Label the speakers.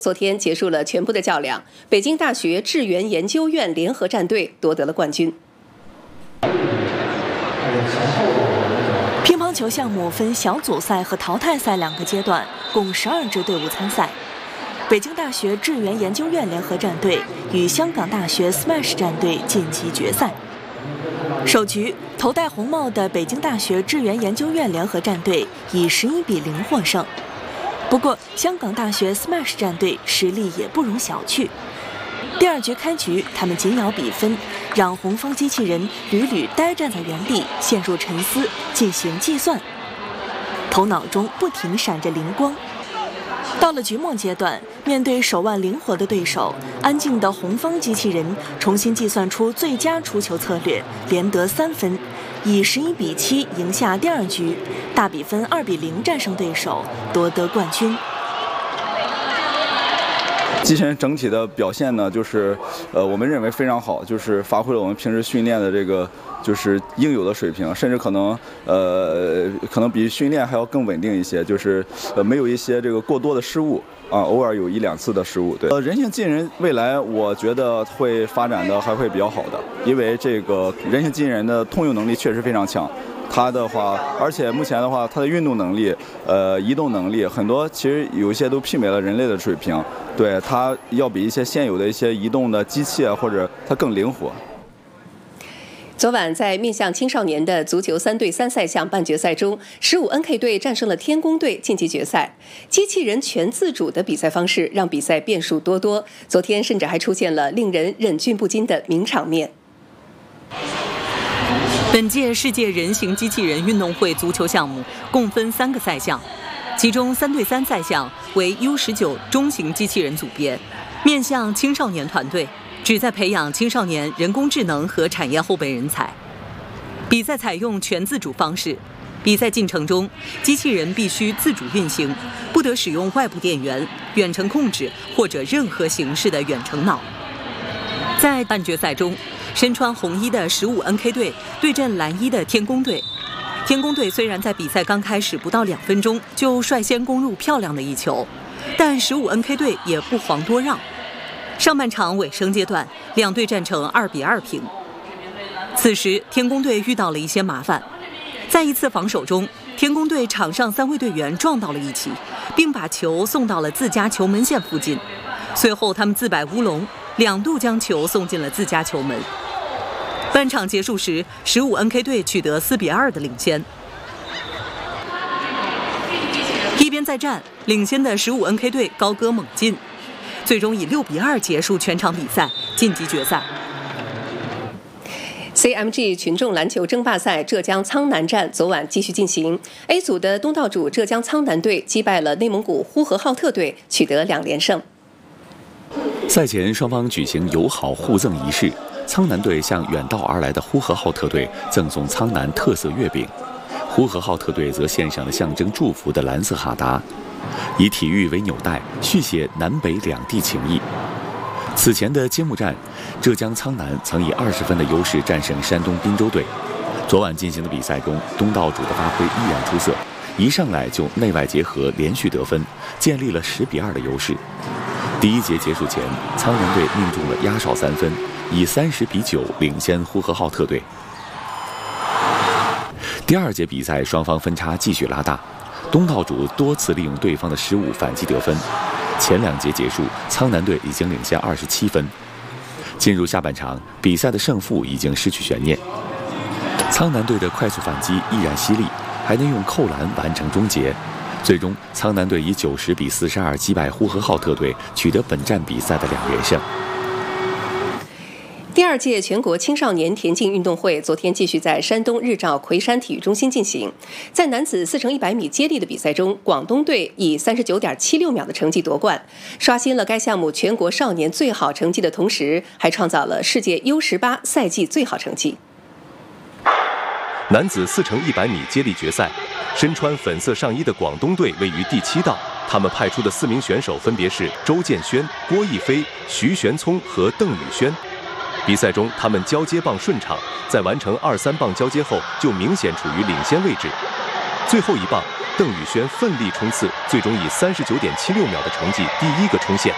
Speaker 1: 昨天结束了全部的较量，北京大学智源研究院联合战队夺得了冠军。
Speaker 2: 乒乓球项目分小组赛和淘汰赛两个阶段，共12支队伍参赛。北京大学智源研究院联合战队与香港大学 Smash 战队晋级决赛。首局头戴红帽的北京大学智源研究院联合战队以11比0获胜。不过，香港大学 Smash 战队实力也不容小觑。第二局开局，他们紧咬比分，让红方机器人屡屡呆站在原地，陷入沉思，进行计算，头脑中不停闪着灵光。到了局末阶段，面对手腕灵活的对手，安静的红方机器人重新计算出最佳出球策略，连得3分，以11比7赢下第二局，大比分2比0战胜对手，夺得冠军。
Speaker 3: 机器人整体的表现呢，就是我们认为非常好，就是发挥了我们平时训练的这个就是应有的水平，甚至可能比训练还要更稳定一些，就是没有一些这个过多的失误啊，偶尔有1、2次的失误。对，人形机器人未来我觉得会发展的还会比较好的，因为这个人形机器人的通用能力确实非常强。它的话，而且目前的话，它的运动能力、移动能力很多，其实有一些都媲美了人类的水平。对，它要比一些现有的一些移动的机器啊，或者它更灵活。
Speaker 1: 昨晚在面向青少年的足球3对3赛项半决赛中，15NK 队战胜了天宫队晋级决赛。机器人全自主的比赛方式让比赛变数多多，昨天甚至还出现了令人忍俊不禁的名场面。
Speaker 4: 本届世界人形机器人运动会足球项目共分3个赛项，其中3对3赛项为 U19 中型机器人组别，面向青少年团队，旨在培养青少年人工智能和产业后备人才。比赛采用全自主方式，比赛进程中，机器人必须自主运行，不得使用外部电源、远程控制或者任何形式的远程脑。在半决赛中，身穿红衣的15NK 队对阵蓝衣的天宫队。天宫队虽然在比赛刚开始不到2分钟就率先攻入漂亮的一球，但15NK 队也不遑多让。上半场尾声阶段，两队战成2比2平。此时，天宫队遇到了一些麻烦，在一次防守中，天宫队场上3位队员撞到了一起，并把球送到了自家球门线附近。随后，他们自摆乌龙，2度将球送进了自家球门。半场结束时，15NK 队取得4比2的领先。一边再战，领先的15NK 队高歌猛进，最终以6比2结束全场比赛，晋级决赛。
Speaker 1: CMG 群众篮球争霸赛浙江苍南站昨晚继续进行 ，A 组的东道主浙江苍南队击败了内蒙古呼和浩特队，取得2连胜。
Speaker 5: 赛前双方举行友好互赠仪式，苍南队向远道而来的呼和浩特队赠送苍南特色月饼，呼和浩特队则献上了象征祝福的蓝色哈达，以体育为纽带，续写南北两地情谊。此前的揭幕战，浙江苍南曾以20分的优势战胜山东滨州队。昨晚进行的比赛中，东道主的发挥依然出色，一上来就内外结合，连续得分，建立了10比2的优势。第一节结束前，苍南队命中了压哨3分，以30比9领先呼和浩特队。第二节比赛，双方分差继续拉大，东道主多次利用对方的失误反击得分。前2节结束，苍南队已经领先27分。进入下半场，比赛的胜负已经失去悬念。苍南队的快速反击依然犀利，还能用扣篮完成终结。最终，苍南队以90比42击败呼和浩特队，取得本站比赛的2连胜。
Speaker 1: 第2届全国青少年田径运动会昨天继续在山东日照魁山体育中心进行。在男子4×100米接力的比赛中，广东队以39.76秒的成绩夺冠，刷新了该项目全国少年最好成绩的同时，还创造了世界 U18 赛季最好成绩。
Speaker 6: 男子4×100米接力决赛，身穿粉色上衣的广东队位于第7道，他们派出的4名选手分别是周建轩、郭逸飞、徐玄聪和邓宇轩。比赛中，他们交接棒顺畅，在完成2、3棒交接后，就明显处于领先位置。最后一棒，邓宇轩奋力冲刺，最终以39.76秒的成绩第1个冲线。